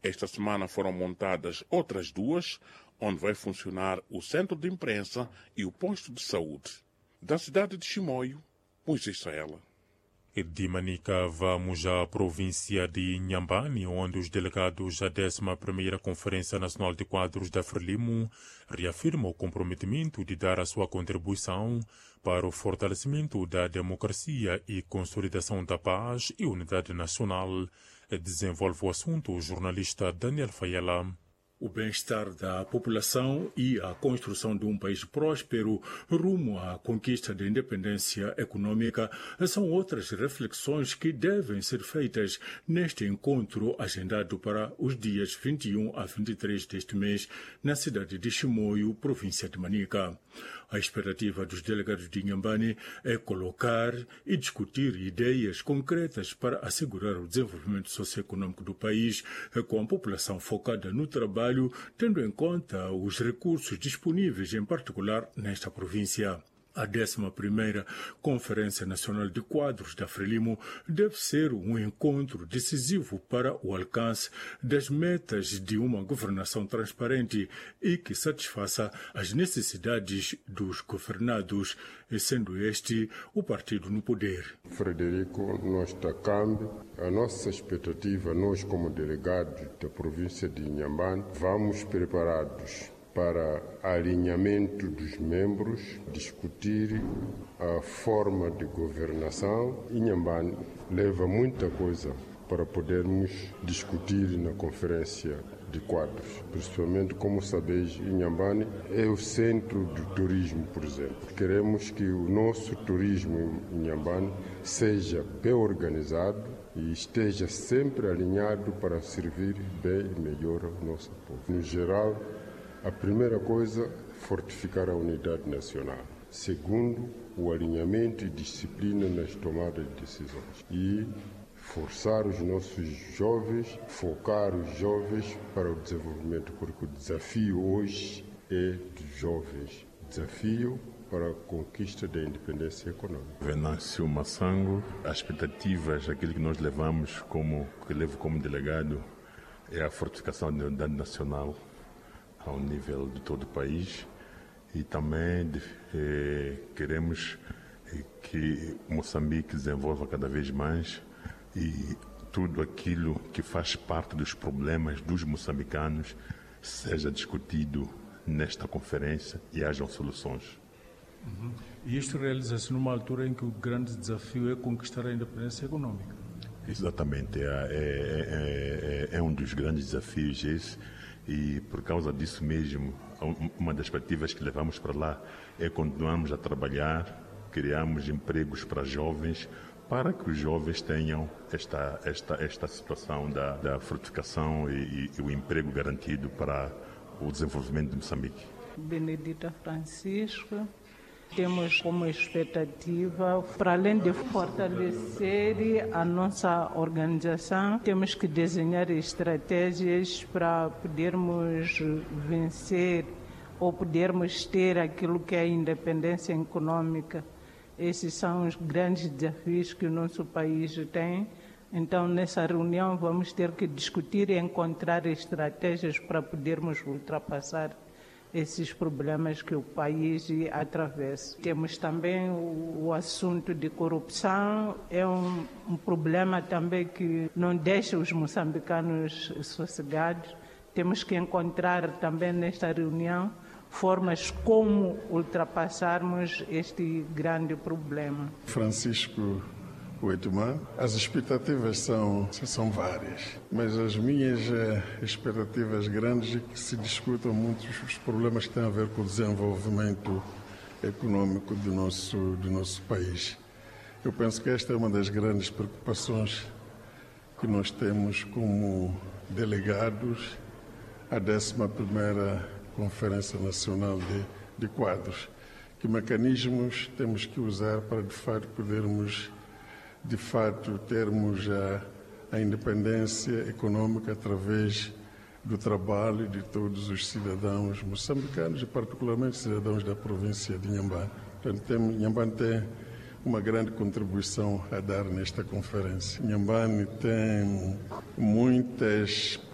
Esta semana foram montadas outras duas, onde vai funcionar o centro de imprensa e o posto de saúde. Da cidade de Chimoio, Moisés Saela. De Manica, vamos à província de Inhambane, onde os delegados da 11ª Conferência Nacional de Quadros da Frelimo reafirmam o comprometimento de dar a sua contribuição para o fortalecimento da democracia e consolidação da paz e unidade nacional. Desenvolve o assunto o jornalista Daniel Fayela. O bem-estar da população e a construção de um país próspero rumo à conquista da independência econômica são outras reflexões que devem ser feitas neste encontro agendado para os dias 21 a 23 deste mês na cidade de Chimoio, província de Manica. A expectativa dos delegados de Inhambane é colocar e discutir ideias concretas para assegurar o desenvolvimento socioeconômico do país, com a população focada no trabalho, tendo em conta os recursos disponíveis, em particular nesta província. A 11ª Conferência Nacional de Quadros da Frelimo deve ser um encontro decisivo para o alcance das metas de uma governação transparente e que satisfaça as necessidades dos governados, sendo este o partido no poder. Frederico, nós da CAMB, a nossa expectativa, nós como delegados da província de Inhambane, vamos preparados para alinhamento dos membros, discutir a forma de governação. Inhambane leva muita coisa para podermos discutir na conferência de quadros. Principalmente, como sabeis, Inhambane é o centro do turismo, por exemplo. Queremos que o nosso turismo em Inhambane seja bem organizado e esteja sempre alinhado para servir bem e melhor ao nosso povo. No geral, a primeira coisa, fortificar a unidade nacional. Segundo, o alinhamento e disciplina nas tomadas de decisões. E forçar os nossos jovens, focar os jovens para o desenvolvimento, porque o desafio hoje é dos jovens. Desafio para a conquista da independência econômica. Venâncio Massango, as expectativas, aquilo que nós levamos que levo como delegado, é a fortificação da unidade nacional ao nível de todo o país e também queremos que Moçambique desenvolva cada vez mais e tudo aquilo que faz parte dos problemas dos moçambicanos seja discutido nesta conferência e hajam soluções. E isto realiza-se numa altura em que o grande desafio é conquistar a independência econômica. Exatamente, é um dos grandes desafios esse. E por causa disso mesmo, uma das expectativas que levamos para lá é continuarmos a trabalhar, criarmos empregos para jovens, para que os jovens tenham esta situação da frutificação e o emprego garantido para o desenvolvimento de Moçambique. Benedita Francisco. Temos como expectativa, para além de fortalecer a nossa organização, temos que desenhar estratégias para podermos vencer ou podermos ter aquilo que é a independência econômica. Esses são os grandes desafios que o nosso país tem. Então, nessa reunião, vamos ter que discutir e encontrar estratégias para podermos ultrapassar esses problemas que o país atravessa. Temos também o assunto de corrupção, é um problema também que não deixa os moçambicanos sossegados. Temos que encontrar também nesta reunião formas como ultrapassarmos este grande problema. Francisco Oitumã, as expectativas são várias, mas as minhas expectativas grandes é que se discutam muitos os problemas que têm a ver com o desenvolvimento econômico do nosso país. Eu penso que esta é uma das grandes preocupações que nós temos como delegados à 11ª Conferência Nacional de Quadros. Que mecanismos temos que usar para, de fato, podermos termos a independência econômica através do trabalho de todos os cidadãos moçambicanos e particularmente cidadãos da província de Inhambane. Portanto, Inhambane tem uma grande contribuição a dar nesta conferência. Inhambane tem muitas